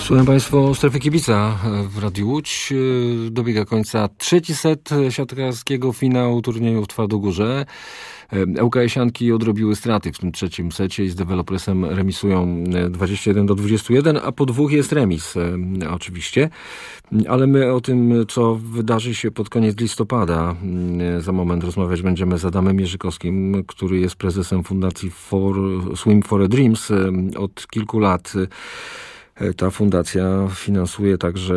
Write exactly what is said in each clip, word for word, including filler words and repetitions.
Słucham Państwa Strefy Kibica w Radiu Łódź. Dobiega końca trzeci set siatkarskiego finału turnieju w Twardogórze. ŁKS-ianki odrobiły straty w tym trzecim secie i z Developersem remisują dwadzieścia jeden do dwudziestu jeden, a po dwóch jest remis oczywiście. Ale my o tym, co wydarzy się pod koniec listopada, za moment rozmawiać będziemy z Adamem Jerzykowskim, który jest prezesem fundacji for, Swim for a Dreams od kilku lat. Ta fundacja finansuje także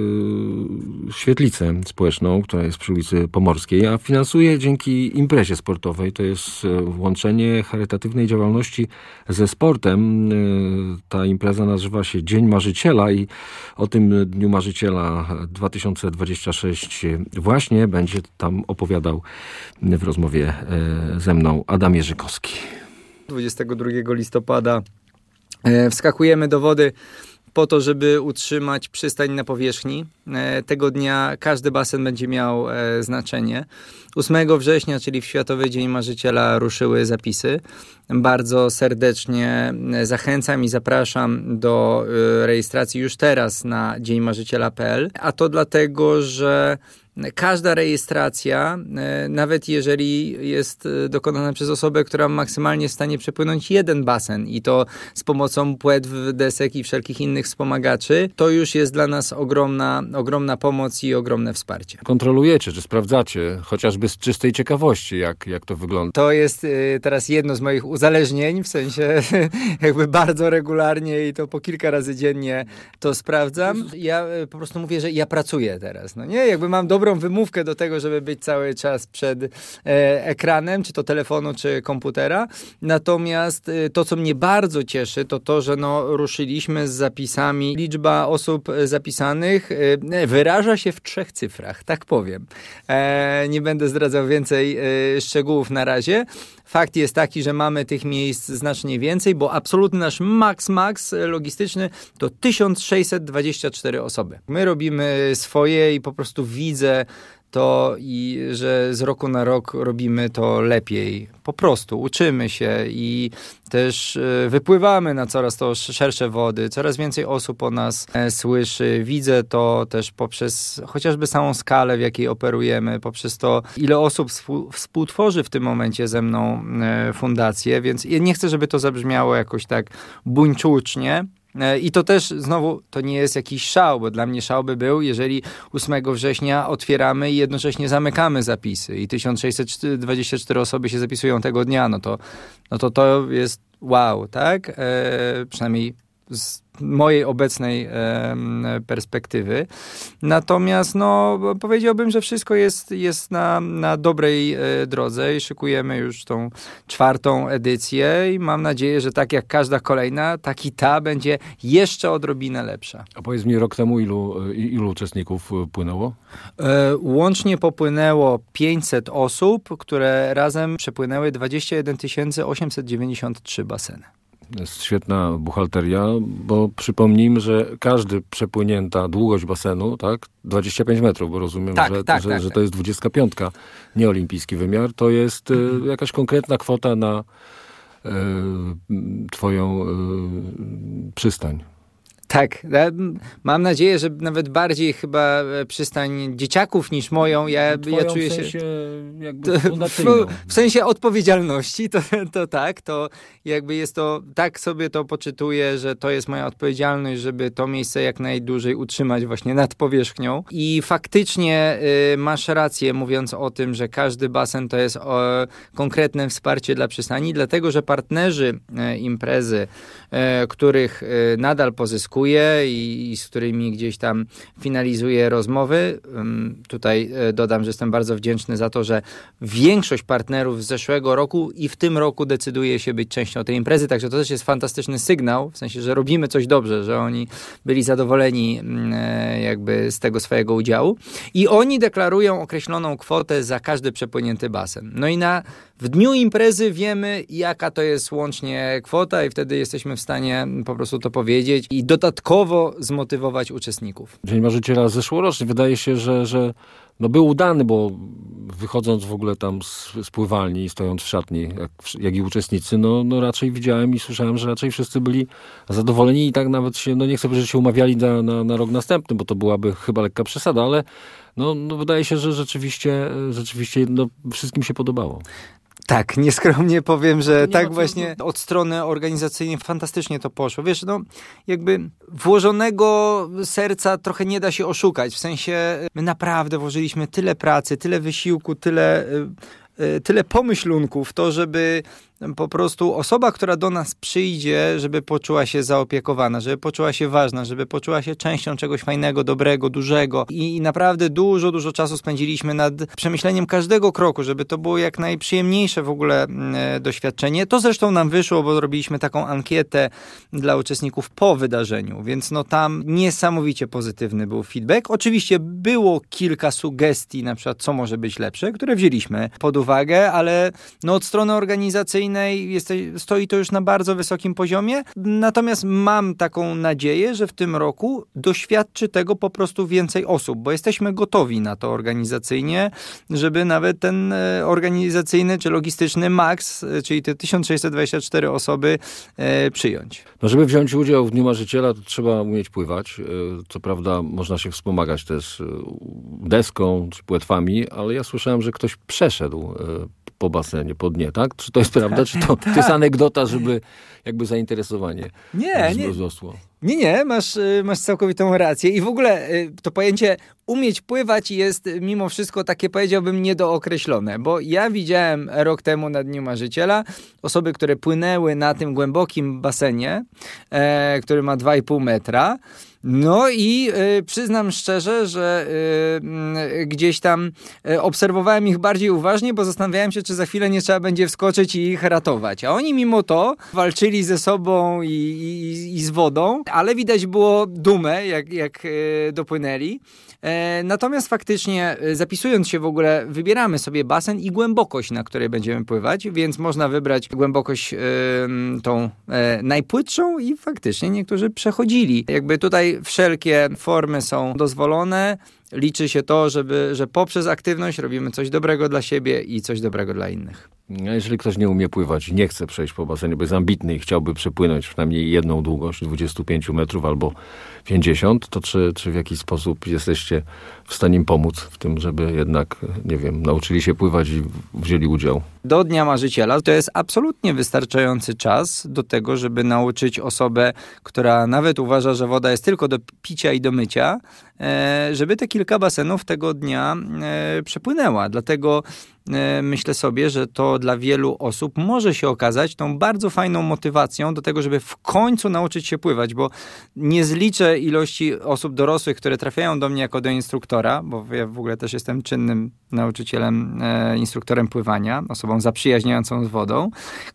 y, świetlicę społeczną, która jest przy ulicy Pomorskiej, a finansuje dzięki imprezie sportowej. To jest łączenie charytatywnej działalności ze sportem. Y, ta impreza nazywa się Dzień Marzyciela i o tym Dniu Marzyciela dwa tysiące dwudziestym szóstym właśnie będzie tam opowiadał w rozmowie y, ze mną Adam Jerzykowski. dwudziestego drugiego listopada y, wskakujemy do wody po to, żeby utrzymać przystań na powierzchni. Tego dnia każdy basen będzie miał znaczenie. ósmego września, czyli w Światowy Dzień Marzyciela, ruszyły zapisy. Bardzo serdecznie zachęcam i zapraszam do rejestracji już teraz na dzień marzyciela kropka p l. A to dlatego, że każda rejestracja, nawet jeżeli jest dokonana przez osobę, która maksymalnie jest w stanie przepłynąć jeden basen i to z pomocą płetw, desek i wszelkich innych wspomagaczy, to już jest dla nas ogromna, ogromna pomoc i ogromne wsparcie. Kontrolujecie, czy sprawdzacie, chociażby z czystej ciekawości, jak, jak to wygląda? To jest y, teraz jedno z moich uzależnień, w sensie jakby bardzo regularnie i to po kilka razy dziennie to sprawdzam. Ja y, po prostu mówię, że ja pracuję teraz, no nie? Jakby mam dobrą wymówkę do tego, żeby być cały czas przed e, ekranem, czy to telefonu, czy komputera. Natomiast e, to, co mnie bardzo cieszy, to to, że no, ruszyliśmy z zapisami. Liczba osób zapisanych e, wyraża się w trzech cyfrach, tak powiem. E, nie będę zdradzał więcej e, szczegółów na razie. Fakt jest taki, że mamy tych miejsc znacznie więcej, bo absolutny nasz max max logistyczny to tysiąc sześćset dwadzieścia cztery osoby. My robimy swoje i po prostu widzę to, i że z roku na rok robimy to lepiej. Po prostu uczymy się i też wypływamy na coraz to szersze wody. Coraz więcej osób o nas słyszy. Widzę to też poprzez chociażby samą skalę, w jakiej operujemy, poprzez to, ile osób współtworzy w tym momencie ze mną fundację, więc ja nie chcę, żeby to zabrzmiało jakoś tak buńczucznie. I to też znowu to nie jest jakiś szał, bo dla mnie szał by był, jeżeli ósmego września otwieramy i jednocześnie zamykamy zapisy i tysiąc sześćset dwadzieścia cztery osoby się zapisują tego dnia, no to no to, to jest wow, tak? E, przynajmniej z mojej obecnej e, perspektywy. Natomiast no, powiedziałbym, że wszystko jest, jest na, na dobrej e, drodze i szykujemy już tą czwartą edycję i mam nadzieję, że tak jak każda kolejna, tak i ta będzie jeszcze odrobinę lepsza. A powiedz mi, rok temu ilu, ilu uczestników płynęło? E, łącznie popłynęło pięćset osób, które razem przepłynęły dwadzieścia jeden tysięcy osiemset dziewięćdziesiąt trzy baseny. Jest świetna buchalteria, bo przypomnijmy, że każdy przepłynięta długość basenu, tak, dwadzieścia pięć metrów, bo rozumiem, tak, że, tak, że, tak, że tak. to jest dwudziestka piątka, nie olimpijski wymiar, to jest mhm. jakaś konkretna kwota na y, twoją y, przystań. Tak, mam nadzieję, że nawet bardziej chyba przystań dzieciaków niż moją. Ja, ja czuję w sensie się jakby w, w sensie odpowiedzialności, to, to tak, to jakby jest to, tak sobie to poczytuję, że to jest moja odpowiedzialność, żeby to miejsce jak najdłużej utrzymać właśnie nad powierzchnią. I faktycznie y, masz rację, mówiąc o tym, że każdy basen to jest o, konkretne wsparcie dla przystani, dlatego, że partnerzy y, imprezy, y, których y, nadal pozyskują i, i z którymi gdzieś tam finalizuję rozmowy. Tutaj dodam, że jestem bardzo wdzięczny za to, że większość partnerów z zeszłego roku i w tym roku decyduje się być częścią tej imprezy, także to też jest fantastyczny sygnał, w sensie, że robimy coś dobrze, że oni byli zadowoleni jakby z tego swojego udziału i oni deklarują określoną kwotę za każdy przepłynięty basen. No i na w dniu imprezy wiemy, jaka to jest łącznie kwota i wtedy jesteśmy w stanie po prostu to powiedzieć i dodatkowo dodatkowo zmotywować uczestników. Dzień Marzyciela zeszłoroczny wydaje się, że, że no był udany, bo wychodząc w ogóle tam z, z pływalni, stojąc w szatni, jak, jak i uczestnicy, no, no raczej widziałem i słyszałem, że raczej wszyscy byli zadowoleni i tak nawet się, no nie chcę powiedzieć, że się umawiali na, na, na rok następny, bo to byłaby chyba lekka przesada, ale no, no wydaje się, że rzeczywiście, rzeczywiście no, wszystkim się podobało. Tak, nieskromnie powiem, że tak co, właśnie od strony organizacyjnej fantastycznie to poszło. Wiesz, no jakby włożonego serca trochę nie da się oszukać. W sensie my naprawdę włożyliśmy tyle pracy, tyle wysiłku, tyle, tyle pomyślunków w to, żeby po prostu osoba, która do nas przyjdzie, żeby poczuła się zaopiekowana, żeby poczuła się ważna, żeby poczuła się częścią czegoś fajnego, dobrego, dużego. I, i naprawdę dużo, dużo czasu spędziliśmy nad przemyśleniem każdego kroku, żeby to było jak najprzyjemniejsze w ogóle e, doświadczenie. To zresztą nam wyszło, bo robiliśmy taką ankietę dla uczestników po wydarzeniu, więc no tam niesamowicie pozytywny był feedback. Oczywiście było kilka sugestii, na przykład co może być lepsze, które wzięliśmy pod uwagę, ale no od strony organizacyjnej Jest, stoi to już na bardzo wysokim poziomie, natomiast mam taką nadzieję, że w tym roku doświadczy tego po prostu więcej osób, bo jesteśmy gotowi na to organizacyjnie, żeby nawet ten organizacyjny czy logistyczny maks, czyli te tysiąc sześćset dwadzieścia cztery osoby e, przyjąć. No żeby wziąć udział w Dniu Marzyciela, to trzeba umieć pływać. Co prawda można się wspomagać też deską czy płetwami, ale ja słyszałem, że ktoś przeszedł po basenie, po dnie, tak? Czy to jest prawda, czy to, to jest anegdota, żeby jakby zainteresowanie nie, nie. wzrosło? Nie, nie, masz, masz całkowitą rację. I w ogóle to pojęcie umieć pływać jest mimo wszystko takie, powiedziałbym, niedookreślone, bo ja widziałem rok temu na Dniu Marzyciela osoby, które płynęły na tym głębokim basenie, e, który ma dwa i pół metra. No i y, przyznam szczerze, że y, y, gdzieś tam y, obserwowałem ich bardziej uważnie, bo zastanawiałem się, czy za chwilę nie trzeba będzie wskoczyć i ich ratować. A oni mimo to walczyli ze sobą i, i, i z wodą, ale widać było dumę, jak, jak y, dopłynęli. E, natomiast faktycznie y, zapisując się w ogóle, wybieramy sobie basen i głębokość, na której będziemy pływać, więc można wybrać głębokość y, tą y, najpłytszą i faktycznie niektórzy przechodzili. Jakby tutaj wszelkie formy są dozwolone. Liczy się to, żeby, że poprzez aktywność robimy coś dobrego dla siebie i coś dobrego dla innych. A jeżeli ktoś nie umie pływać i nie chce przejść po basenie, bo jest ambitny i chciałby przepłynąć przynajmniej jedną długość dwadzieścia pięć metrów albo pięćdziesiąt, to czy, czy w jakiś sposób jesteście w stanie im pomóc w tym, żeby jednak, nie wiem, nauczyli się pływać i wzięli udział? Do Dnia Marzyciela to jest absolutnie wystarczający czas do tego, żeby nauczyć osobę, która nawet uważa, że woda jest tylko do picia i do mycia, żeby te kilka basenów tego dnia przepłynęła. Dlatego myślę sobie, że to dla wielu osób może się okazać tą bardzo fajną motywacją do tego, żeby w końcu nauczyć się pływać, bo nie zliczę ilości osób dorosłych, które trafiają do mnie jako do instruktora, bo ja w ogóle też jestem czynnym nauczycielem, e, instruktorem pływania, osobą zaprzyjaźniającą z wodą,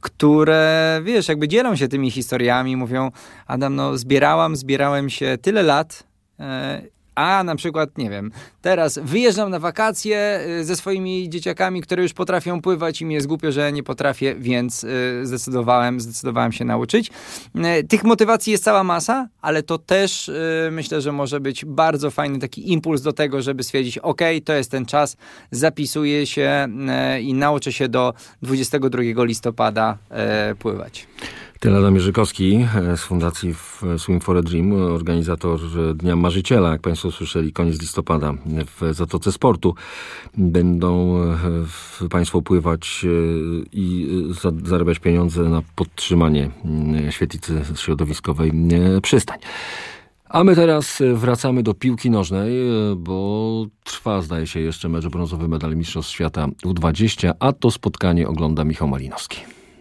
które, wiesz, jakby dzielą się tymi historiami, mówią: Adam, no zbierałam, zbierałem się tyle lat, e, a na przykład, nie wiem, teraz wyjeżdżam na wakacje ze swoimi dzieciakami, które już potrafią pływać i mi jest głupio, że ja nie potrafię, więc zdecydowałem, zdecydowałem się nauczyć. Tych motywacji jest cała masa, ale to też myślę, że może być bardzo fajny taki impuls do tego, żeby stwierdzić: ok, to jest ten czas, zapisuję się i nauczę się do dwudziestego drugiego listopada pływać. Tyle Adam Jerzykowski z Fundacji Swim for a Dream, organizator Dnia Marzyciela. Jak Państwo słyszeli, koniec listopada w Zatoce Sportu. Będą Państwo pływać i zarabiać pieniądze na podtrzymanie świetlicy środowiskowej Przystań. A my teraz wracamy do piłki nożnej, bo trwa, zdaje się, jeszcze mecz o brązowy medal Mistrzostw Świata U dwadzieścia, a to spotkanie ogląda Michał Malinowski.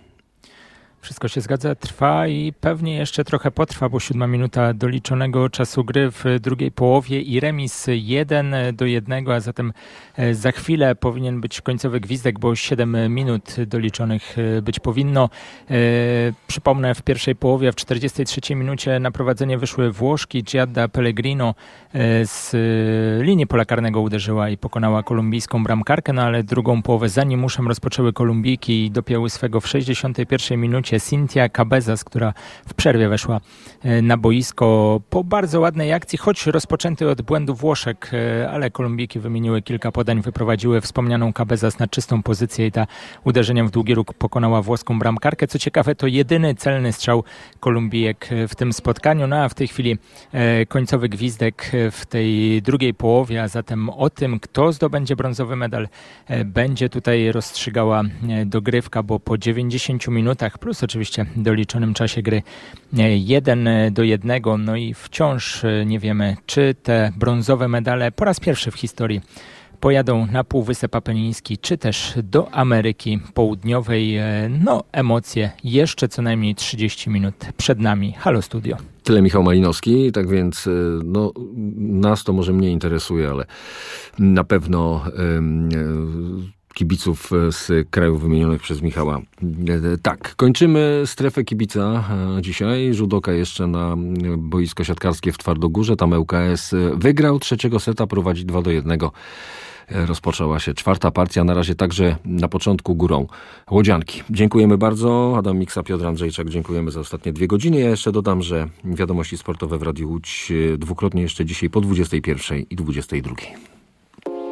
Wszystko się zgadza, trwa i pewnie jeszcze trochę potrwa, bo siódma minuta doliczonego czasu gry w drugiej połowie i remis jeden do jednego, a zatem za chwilę powinien być końcowy gwizdek, bo siedem minut doliczonych być powinno. Przypomnę, w pierwszej połowie, w czterdziestej trzeciej minucie na prowadzenie wyszły Włoszki. Giada Pellegrino z linii pola karnego uderzyła i pokonała kolumbijską bramkarkę, no ale drugą połowę za Nimuszem rozpoczęły Kolumbijki i dopięły swego w sześćdziesiątej pierwszej minucie. się Cynthia Cabezas, która w przerwie weszła na boisko po bardzo ładnej akcji, choć rozpoczęty od błędu Włoszek, ale Kolumbijki wymieniły kilka podań, wyprowadziły wspomnianą Cabezas na czystą pozycję i ta uderzeniem w długi róg pokonała włoską bramkarkę. Co ciekawe, to jedyny celny strzał Kolumbijek w tym spotkaniu, no a w tej chwili końcowy gwizdek w tej drugiej połowie, a zatem o tym, kto zdobędzie brązowy medal, będzie tutaj rozstrzygała dogrywka, bo po dziewięćdziesięciu minutach, plus oczywiście doliczonym czasie gry jeden do jednego, no i wciąż nie wiemy, czy te brązowe medale po raz pierwszy w historii pojadą na Półwysep Apeniński, czy też do Ameryki Południowej. No, emocje jeszcze co najmniej trzydzieści minut przed nami. Halo Studio. Tyle Michał Malinowski, tak więc no, nas to może mnie interesuje, ale na pewno um, kibiców z krajów wymienionych przez Michała. Tak, kończymy strefę kibica dzisiaj. Rzut oka jeszcze na boisko siatkarskie w Twardogórze. Tam L K S wygrał trzeciego seta, prowadzi dwa do jednego. Rozpoczęła się czwarta partia, na razie także na początku górą Łodzianki. Dziękujemy bardzo. Adam Miksa, Piotr Andrzejczak, dziękujemy za ostatnie dwie godziny. Ja jeszcze dodam, że wiadomości sportowe w Radiu Łódź dwukrotnie jeszcze dzisiaj po dwudziestej pierwszej i dwudziestej drugiej.